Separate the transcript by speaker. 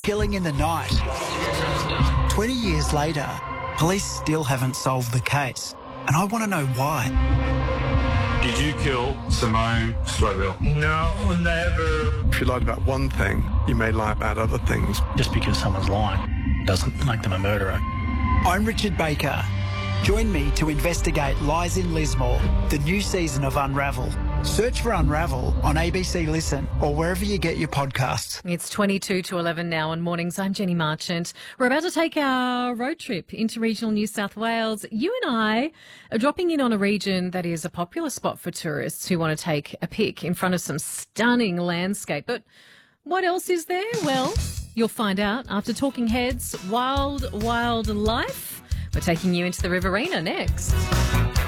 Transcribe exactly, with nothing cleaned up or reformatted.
Speaker 1: killing in the night. twenty years later, police still haven't solved the case, and I want to know why.
Speaker 2: Did you kill Simone Slowell?
Speaker 3: No, never.
Speaker 4: If you lied about one thing, you may lie about other things.
Speaker 5: Just because someone's lying doesn't make them a murderer.
Speaker 1: I'm Richard Baker. Join me to investigate Lies in Lismore, the new season of Unravel. Search for Unravel on A B C Listen or wherever you get your podcasts.
Speaker 6: It's twenty-two to eleven now on Mornings. I'm Jenny Marchant. We're about to take our road trip into regional New South Wales. You and I are dropping in on a region that is a popular spot for tourists who want to take a pic in front of some stunning landscape. But what else is there? Well, you'll find out after Talking Heads' Wild Wild Life. We're taking you into the Riverina next.